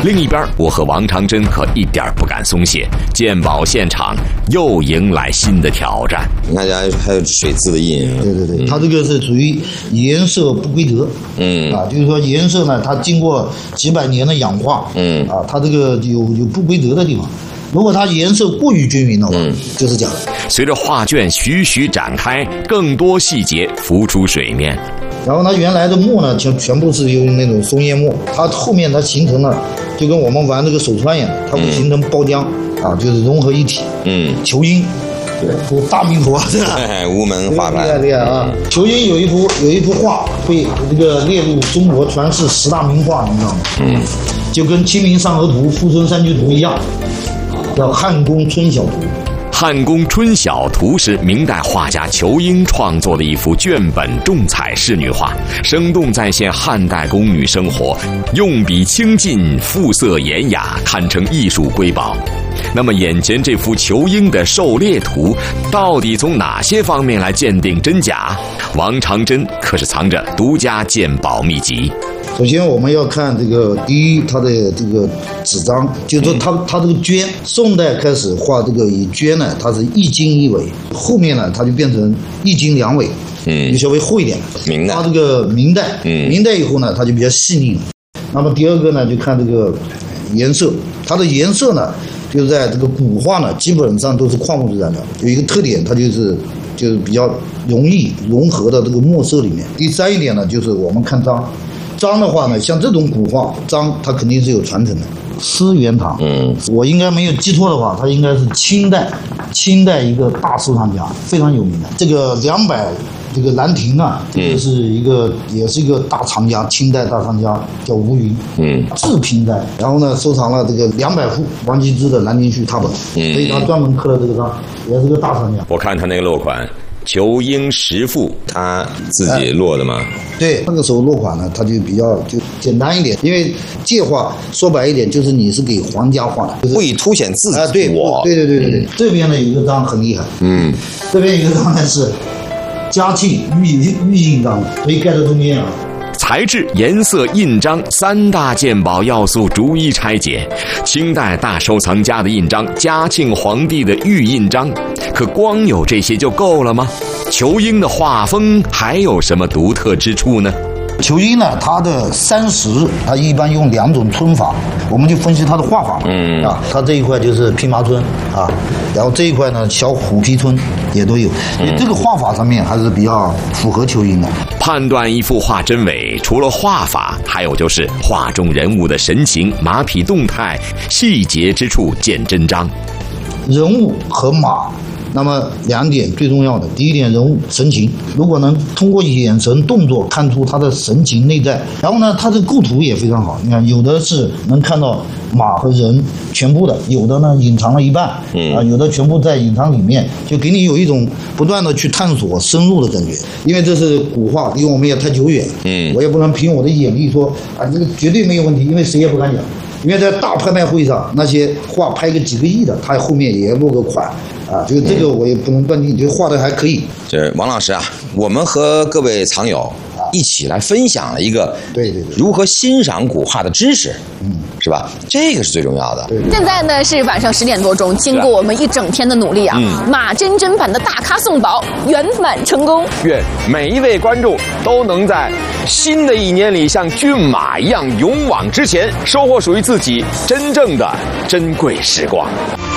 另一边，我和王长珍可一点不敢松懈，鉴宝现场又迎来新的挑战。 你看，还有水渍的印。 对，它这个是属于颜色不规则。就是说颜色呢，它经过几百年的氧化。它这个有不规则的地方。如果它颜色过于均匀的话，就是假的。 随着画卷徐徐展开，更多细节浮出水面。 然后它原来的墨呢，全部是用那种松叶墨，它后面它形成了，就跟我们玩这个手串一样，它会形成包浆就是融合一体。球音，对，大名头啊， 无门画派， 厉害啊！球音有一幅画会这个列入中国传世10大名画，你知道吗？就跟《清明上河图》《富春山居图》一样，叫《汉宫春晓图》。 《汉宫春晓图》是明代画家裘英创作的一幅卷本重彩仕女画，生动再现汉代宫女生活，用笔清劲，肤色严雅，堪称艺术瑰宝。那么眼前这幅裘英的狩猎图，到底从哪些方面来鉴定真假？王长珍可是藏着独家鉴宝秘籍。 首先我们要看这个，第一，它的这个纸张，就是说它这个绢，宋代开始画这个以绢呢，它是一经一纬，后面呢它就变成一经两纬，就稍微厚一点。 明代， 它这个明代以后呢，它就比较细腻了。那么第二个呢，就看这个颜色，它的颜色呢，就是在这个古画呢，基本上都是矿物质染料，有一个特点，它就是比较容易融合到这个墨色里面。第三一点呢，就是我们看章。章的话呢，像这种古画章，它肯定是有传承的。思源堂，我应该没有记错的话，它应该是清代一个大收藏家，非常有名的。这个200这个兰亭啊，这个是也是一个大藏家，清代大藏家叫吴云，治平代，然后呢收藏了这个200幅王羲之的《兰亭序》拓本，所以他专门刻了这个章，也是个大藏家。 我看他那个落款。裘英10幅， 他自己落的吗？ 对，那个时候落款呢，它就比较简单一点，因为界画说白一点就是你是给皇家画的， 不以凸显自己。 对。这边呢有一个章很厉害，这边有一个章呢是嘉庆御印章，所以盖在中间啊。 材质、颜色、印章3大鉴宝要素逐一拆解。清代大收藏家的印章，嘉庆皇帝的御印章，可光有这些就够了吗？裘英的画风还有什么独特之处呢？ 裘英呢，它的30，它一般用2种皴法，我们就分析它的画法。它这一块就是蓖麻皴啊，然后这一块呢小虎皮皴也都有，所以这个画法上面还是比较符合裘英的。 判断一幅画真伪，除了画法，还有就是画中人物的神情、马匹动态、细节之处见真章。 人物和马。那么2点最重要的，第一点人物神情，如果能通过眼神动作看出他的神情内在，然后呢，他的构图也非常好。你看，有的是能看到马和人全部的，有的呢隐藏了一半，有的全部在隐藏里面，就给你有一种不断的去探索、深入的感觉。因为这是古画，离我们也太久远，我也不能凭我的眼力说这个绝对没有问题，因为谁也不敢讲。因为在大拍卖会上，那些画拍个几个亿的，他后面也落个款就是这个我也不能断定，就画的还可以。 这王老师啊，我们和各位藏友一起来分享了一个如何欣赏古画的知识，是吧？这个是最重要的。 现在呢是晚上10点多钟，经过我们一整天的努力啊，马真真版的大咖送宝圆满成功。 愿每一位观众都能在新的一年里像骏马一样勇往直前，收获属于自己真正的珍贵时光。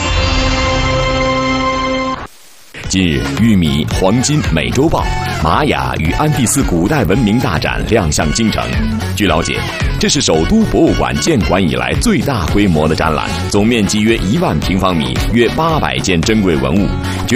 近日，玉米、黄金、美洲豹、玛雅与安第斯古代文明大展亮相京城。据了解，这是首都博物馆建馆以来最大规模的展览，总面积约1万平方米，约800件珍贵文物。